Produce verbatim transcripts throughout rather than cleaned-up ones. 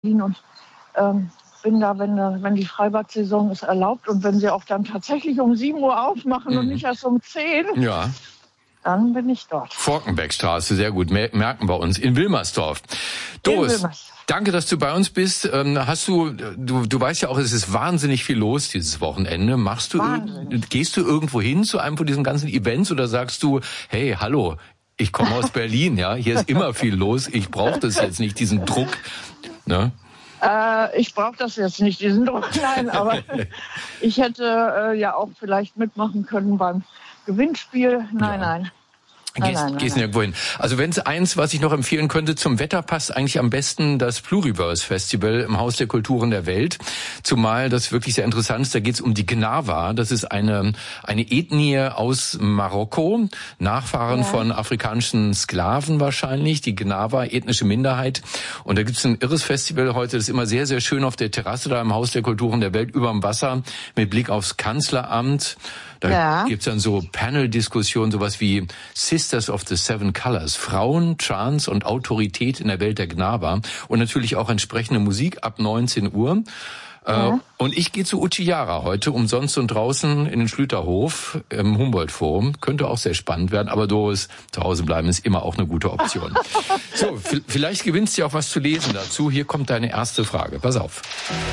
und ähm, bin da, wenn, wenn die Freibad-Saison ist, erlaubt und wenn sie auch dann tatsächlich um sieben Uhr aufmachen mhm. und nicht erst um zehn, ja. dann bin ich dort. Forkenbeckstraße, sehr gut, merken wir uns, in Wilmersdorf. Doris, danke, dass du bei uns bist. Hast du, du, du weißt ja auch, es ist wahnsinnig viel los dieses Wochenende. Machst du, wahnsinnig. Gehst du irgendwo hin zu einem von diesen ganzen Events oder sagst du, hey, hallo, ich komme aus Berlin, ja, hier ist immer viel los, ich brauche das jetzt nicht, diesen Druck, ne? Äh, ich brauche das jetzt nicht, diesen Druck, nein, aber ich hätte äh, ja auch vielleicht mitmachen können beim Gewinnspiel. Nein, ja. nein. Gehst, nein, nein, gehst nein. nirgendwo hin. Also wenn es eins, was ich noch empfehlen könnte, zum Wetter passt eigentlich am besten das Pluriverse Festival im Haus der Kulturen der Welt. Zumal das wirklich sehr interessant ist, da geht es um die Gnawa. Das ist eine eine Ethnie aus Marokko, Nachfahren ja. von afrikanischen Sklaven wahrscheinlich, die Gnawa, ethnische Minderheit. Und da gibt es ein irres Festival heute, das ist immer sehr, sehr schön auf der Terrasse da im Haus der Kulturen der Welt, überm Wasser, mit Blick aufs Kanzleramt. Da ja. gibt's dann so Panel-Diskussionen, sowas wie Sisters of the Seven Colors, Frauen, Trans und Autorität in der Welt der Gnawa und natürlich auch entsprechende Musik ab neunzehn Uhr. Ja. Äh, und ich gehe zu Uchiara heute, umsonst und draußen in den Schlüterhof im Humboldt-Forum. Könnte auch sehr spannend werden, aber Doris, zu Hause bleiben ist immer auch eine gute Option. So, vielleicht gewinnst du auch was zu lesen dazu. Hier kommt deine erste Frage. Pass auf.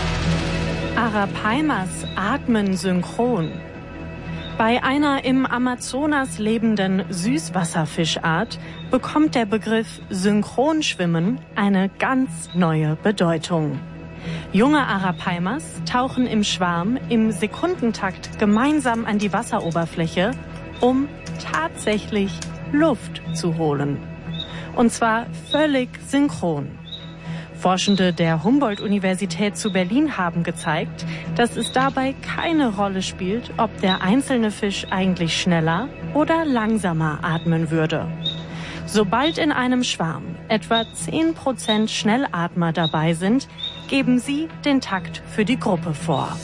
Arapaimas atmen synchron. Bei einer im Amazonas lebenden Süßwasserfischart bekommt der Begriff Synchronschwimmen eine ganz neue Bedeutung. Junge Arapaimas tauchen im Schwarm im Sekundentakt gemeinsam an die Wasseroberfläche, um tatsächlich Luft zu holen. Und zwar völlig synchron. Forschende der Humboldt-Universität zu Berlin haben gezeigt, dass es dabei keine Rolle spielt, ob der einzelne Fisch eigentlich schneller oder langsamer atmen würde. Sobald in einem Schwarm etwa zehn Prozent Schnellatmer dabei sind, geben sie den Takt für die Gruppe vor.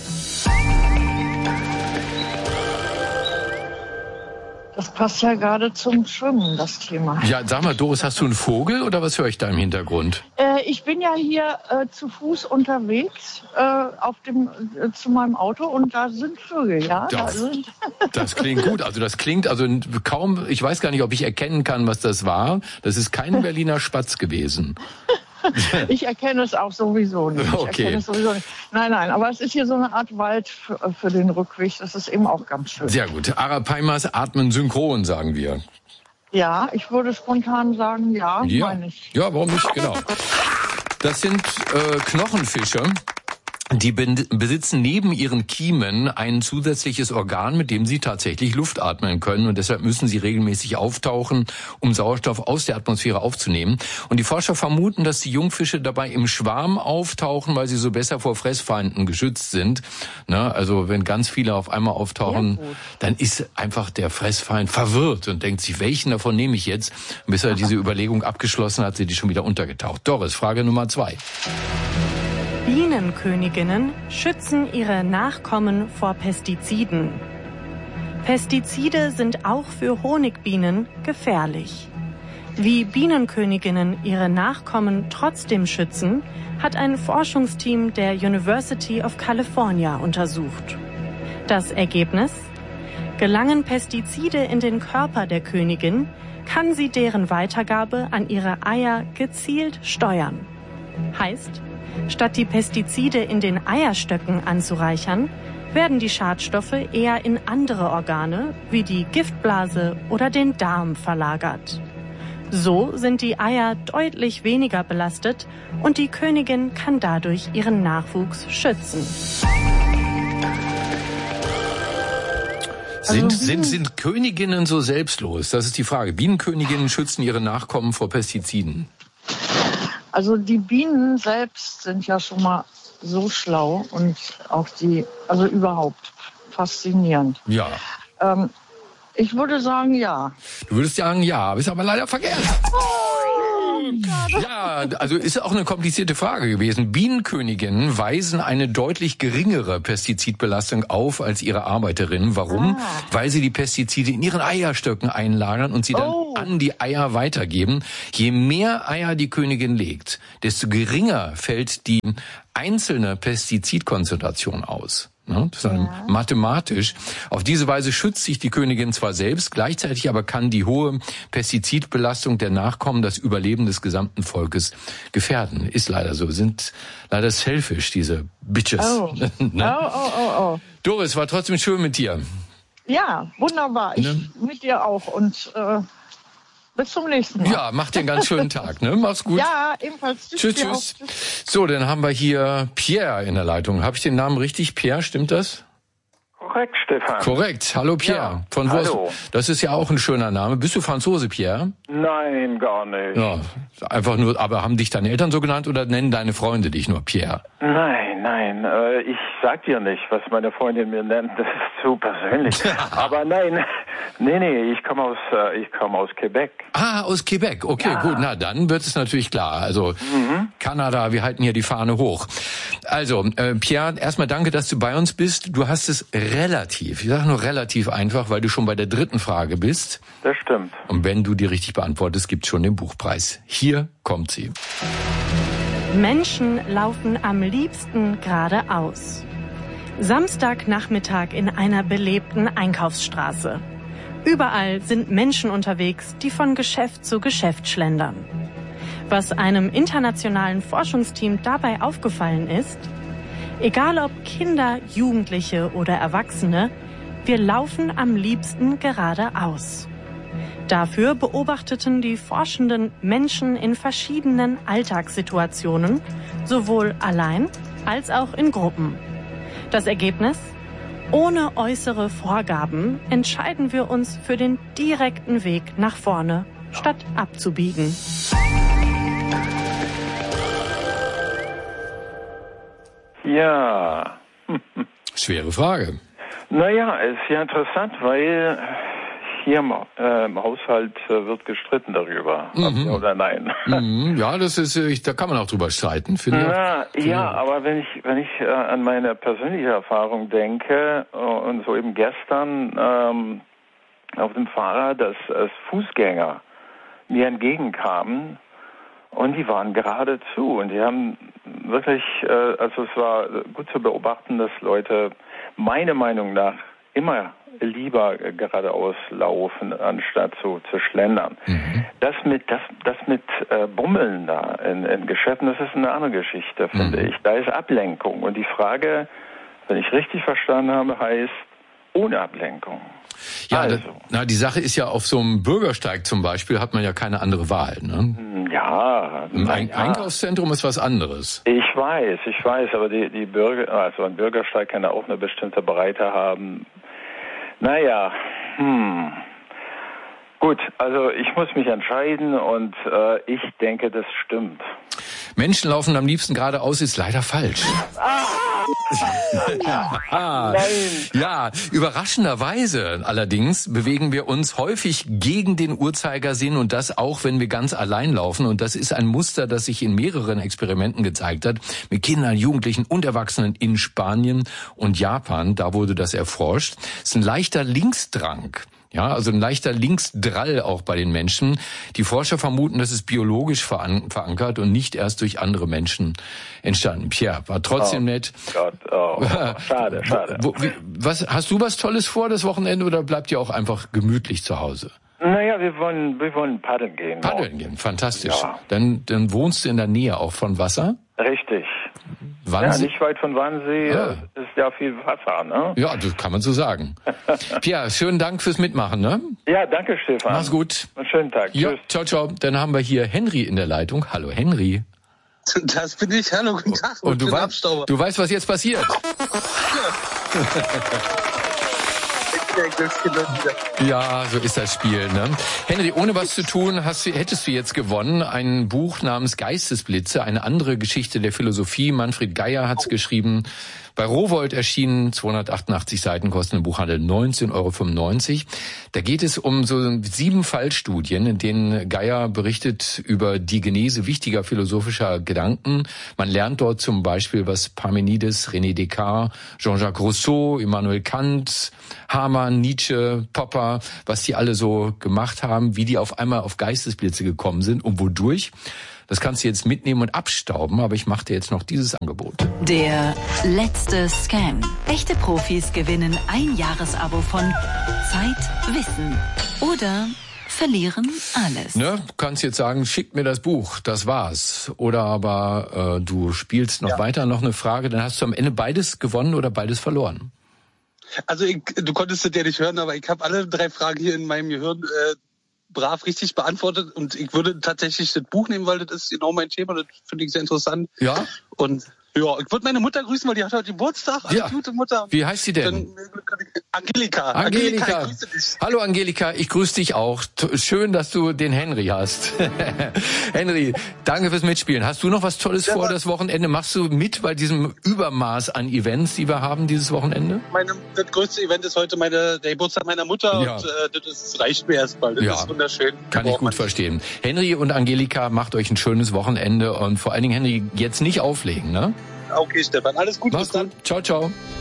Das passt ja gerade zum Schwimmen, das Thema. Ja, sag mal, Doris, hast du einen Vogel oder was höre ich da im Hintergrund? Äh, ich bin ja hier äh, zu Fuß unterwegs äh, auf dem äh, zu meinem Auto und da sind Vögel, ja. Das, da sind das klingt gut. Also das klingt also kaum. Ich weiß gar nicht, ob ich erkennen kann, was das war. Das ist kein Berliner Spatz gewesen. Ich erkenne es auch sowieso nicht. Ich okay. erkenne es sowieso nicht. Nein, nein, aber es ist hier so eine Art Wald für, für den Rückweg. Das ist eben auch ganz schön. Sehr gut. Arapaimas atmen synchron, sagen wir. Ja, ich würde spontan sagen, ja, ja. meine ich. Ja, warum nicht? Genau. Das sind äh, Knochenfische. Die besitzen neben ihren Kiemen ein zusätzliches Organ, mit dem sie tatsächlich Luft atmen können. Und deshalb müssen sie regelmäßig auftauchen, um Sauerstoff aus der Atmosphäre aufzunehmen. Und die Forscher vermuten, dass die Jungfische dabei im Schwarm auftauchen, weil sie so besser vor Fressfeinden geschützt sind. Ne? Also wenn ganz viele auf einmal auftauchen, dann ist einfach der Fressfeind verwirrt und denkt sich, welchen davon nehme ich jetzt? Und bis er diese Überlegung abgeschlossen hat, sind die schon wieder untergetaucht. Doris, Frage Nummer zwei. Bienenköniginnen schützen ihre Nachkommen vor Pestiziden. Pestizide sind auch für Honigbienen gefährlich. Wie Bienenköniginnen ihre Nachkommen trotzdem schützen, hat ein Forschungsteam der University of California untersucht. Das Ergebnis? Gelangen Pestizide in den Körper der Königin, kann sie deren Weitergabe an ihre Eier gezielt steuern. Heißt, statt die Pestizide in den Eierstöcken anzureichern, werden die Schadstoffe eher in andere Organe wie die Giftblase oder den Darm verlagert. So sind die Eier deutlich weniger belastet und die Königin kann dadurch ihren Nachwuchs schützen. Sind, sind, sind Königinnen so selbstlos? Das ist die Frage. Bienenköniginnen schützen ihre Nachkommen vor Pestiziden. Also die Bienen selbst sind ja schon mal so schlau und auch die, also überhaupt faszinierend. Ja. Ähm, ich würde sagen, ja. Du würdest sagen, ja, bist aber leider verkehrt. Ja, also ist auch eine komplizierte Frage gewesen. Bienenköniginnen weisen eine deutlich geringere Pestizidbelastung auf als ihre Arbeiterinnen. Warum? Ah. Weil sie die Pestizide in ihren Eierstöcken einlagern und sie dann oh. an die Eier weitergeben. Je mehr Eier die Königin legt, desto geringer fällt die einzelne Pestizidkonzentration aus. Das ist dann ja. mathematisch. Auf diese Weise schützt sich die Königin zwar selbst, gleichzeitig aber kann die hohe Pestizidbelastung der Nachkommen das Überleben des gesamten Volkes gefährden. Ist leider so. Sind leider selfish, diese Bitches. Oh, ne? oh, oh, oh, oh. Doris, war trotzdem schön mit dir. Ja, wunderbar. Ich ne? mit dir auch. Und äh, bis zum nächsten Mal. Ja, mach dir einen ganz schönen Tag. Ne? Mach's gut. Ja, ebenfalls. Tschüss, tschüss. tschüss. So, dann haben wir hier Pierre in der Leitung. Habe ich den Namen richtig? Pierre, stimmt das? Korrekt, Stefan. Korrekt. Hallo, Pierre. Ja. Von wo? Hallo. Das ist ja auch ein schöner Name. Bist du Franzose, Pierre? Nein, gar nicht. Ja, einfach nur, aber haben dich deine Eltern so genannt oder nennen deine Freunde dich nur Pierre? Nein, nein. Äh, ich sag dir nicht, was meine Freundin mir nennt. Das ist zu persönlich. Aber nein, nee, nee, ich komme aus, äh, ich komme aus Quebec. Ah, aus Quebec. Okay, ja. Gut. Na, dann wird es natürlich klar. Also, mhm. Kanada, wir halten hier die Fahne hoch. Also, äh, Pierre, erstmal danke, dass du bei uns bist. Du hast es relativ, ich sage nur relativ einfach, weil du schon bei der dritten Frage bist. Das stimmt. Und wenn du die richtig beantwortest, gibt's schon den Buchpreis. Hier kommt sie. Menschen laufen am liebsten geradeaus. Samstagnachmittag in einer belebten Einkaufsstraße. Überall sind Menschen unterwegs, die von Geschäft zu Geschäft schlendern. Was einem internationalen Forschungsteam dabei aufgefallen ist: Egal ob Kinder, Jugendliche oder Erwachsene, wir laufen am liebsten geradeaus. Dafür beobachteten die Forschenden Menschen in verschiedenen Alltagssituationen, sowohl allein als auch in Gruppen. Das Ergebnis? Ohne äußere Vorgaben entscheiden wir uns für den direkten Weg nach vorne, statt abzubiegen. Ja. Schwere Frage. Naja, es ist ja interessant, weil hier im, äh, im Haushalt äh, wird gestritten darüber, mhm. ob ja oder nein. Mhm. Ja, das ist, ich, da kann man auch drüber streiten, finde Na, ich. Ja, aber wenn ich wenn ich äh, an meine persönliche Erfahrung denke äh, und so eben gestern ähm, auf dem Fahrrad, dass als Fußgänger mir entgegenkamen und die waren geradezu und die haben wirklich, äh, also es war gut zu beobachten, dass Leute meiner Meinung nach immer lieber geradeaus laufen, anstatt so zu schlendern. Mhm. Das mit das das mit äh, Bummeln da in, in Geschäften, das ist eine andere Geschichte, finde mhm. ich. Da ist Ablenkung. Und die Frage, wenn ich richtig verstanden habe, heißt ohne Ablenkung. Ja, also. das, na, die Sache ist ja, auf so einem Bürgersteig zum Beispiel hat man ja keine andere Wahl. Ne? Ja. Ein Ein- Einkaufszentrum ist was anderes. Ich weiß, ich weiß, aber die, die Bürger, also ein Bürgersteig kann ja auch eine bestimmte Breite haben. Naja, hm. Gut, also ich muss mich entscheiden und äh, ich denke, das stimmt. Menschen laufen am liebsten geradeaus ist leider falsch. Ah! ah, ja, überraschenderweise allerdings bewegen wir uns häufig gegen den Uhrzeigersinn und das auch, wenn wir ganz allein laufen. Und das ist ein Muster, das sich in mehreren Experimenten gezeigt hat, mit Kindern, Jugendlichen und Erwachsenen in Spanien und Japan. Da wurde das erforscht. Es ist ein leichter Linksdrang. Ja, also ein leichter Linksdrall auch bei den Menschen. Die Forscher vermuten, das ist biologisch verankert und nicht erst durch andere Menschen entstanden. Pierre, war trotzdem oh, nett. Gott, oh, schade, schade. Wo, wie, was, hast du was Tolles vor das Wochenende oder bleibt ihr auch einfach gemütlich zu Hause? Naja, wir wollen, wir wollen paddeln gehen. Paddeln gehen, fantastisch. Ja. Dann, dann wohnst du in der Nähe auch von Wasser? Richtig. Wannsee? Ja, nicht weit von Wannsee ja. ist ja viel Wasser, ne? Ja, das kann man so sagen. Pierre, schönen Dank fürs Mitmachen, ne? Ja, danke, Stefan. Mach's gut. Einen schönen Tag. Ja, Tschüss. Ciao, ciao. Dann haben wir hier Henry in der Leitung. Hallo, Henry. Das bin ich. Hallo, guten Tag. Und du, wei- du weißt, was jetzt passiert? der Glückskind wieder. Ja, so ist das Spiel, ne? Henry, ohne was zu tun, hast du, hättest du jetzt gewonnen. Ein Buch namens Geistesblitze, eine andere Geschichte der Philosophie. Manfred Geier hat's geschrieben. Bei Rowohlt erschienen, zweihundertachtundachtzig Seiten, kosten im Buchhandel neunzehn Euro fünfundneunzig. Da geht es um so sieben Fallstudien, in denen Geier berichtet über die Genese wichtiger philosophischer Gedanken. Man lernt dort zum Beispiel, was Parmenides, René Descartes, Jean-Jacques Rousseau, Immanuel Kant, Hamann, Nietzsche, Popper, was die alle so gemacht haben, wie die auf einmal auf Geistesblitze gekommen sind und wodurch. Das kannst du jetzt mitnehmen und abstauben, aber ich mache dir jetzt noch dieses Angebot. Der letzte Scam. Echte Profis gewinnen ein Jahresabo von Zeit, Wissen oder verlieren alles. Ne, du kannst jetzt sagen, schick mir das Buch, das war's. Oder aber äh, du spielst noch ja. weiter, noch eine Frage, dann hast du am Ende beides gewonnen oder beides verloren. Also ich, du konntest es ja nicht hören, aber ich habe alle drei Fragen hier in meinem Gehirn äh, brav richtig beantwortet und ich würde tatsächlich das Buch nehmen, weil das ist genau mein Thema, das finde ich sehr interessant. Ja. Und ja, ich würde meine Mutter grüßen, weil die hat heute Geburtstag. Alle ja. gute Mutter. Wie heißt sie denn? Dann, Angelika. Angelika. Angelika, ich grüße dich. Hallo Angelika, ich grüße dich auch. Schön, dass du den Henry hast. Henry, danke fürs Mitspielen. Hast du noch was Tolles ja, vor das Wochenende? Machst du mit bei diesem Übermaß an Events, die wir haben dieses Wochenende? Meine, das größte Event ist heute meine, der Geburtstag meiner Mutter ja. und äh, das ist, reicht mir erstmal. Das ja. ist wunderschön. Kann ich gut verstehen. Henry und Angelika, macht euch ein schönes Wochenende und vor allen Dingen, Henry, jetzt nicht auflegen, ne? Okay, Stefan, alles Gute. Mach's gut. Ciao, ciao.